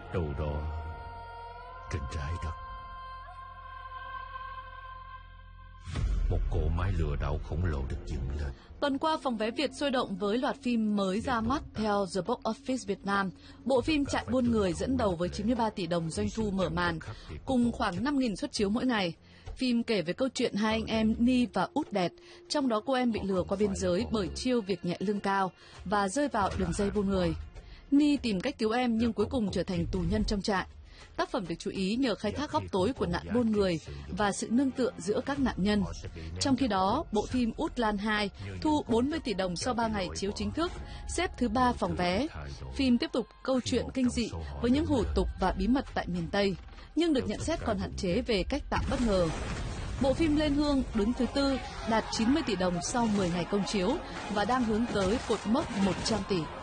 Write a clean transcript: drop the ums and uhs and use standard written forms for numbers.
Đâu đó trên trái đất, một cỗ máy lừa đảo khổng lồ được dựng lên. Tuần qua, phòng vé Việt sôi động với loạt phim mới ra mắt theo The Box Office Việt Nam. Bộ phim Trại buôn người dẫn đầu với 93 tỷ đồng doanh thu mở màn, cùng khoảng 5.000 suất chiếu mỗi ngày. Phim kể về câu chuyện hai anh em Ni và Út Đẹt, trong đó cô em bị lừa qua biên giới bởi chiêu việc nhẹ lương cao và rơi vào đường dây buôn người. Ni tìm cách cứu em nhưng cuối cùng trở thành tù nhân trong trại. Tác phẩm được chú ý nhờ khai thác góc tối của nạn buôn người và sự nương tựa giữa các nạn nhân. Trong khi đó, bộ phim Út Lan 2 thu 40 tỷ đồng sau 3 ngày chiếu chính thức, xếp thứ 3 phòng vé. Phim tiếp tục câu chuyện kinh dị với những hủ tục và bí mật tại miền Tây, nhưng được nhận xét còn hạn chế về cách tạo bất ngờ. Bộ phim Lên Hương đứng thứ 4, đạt 90 tỷ đồng sau 10 ngày công chiếu và đang hướng tới cột mốc 100 tỷ.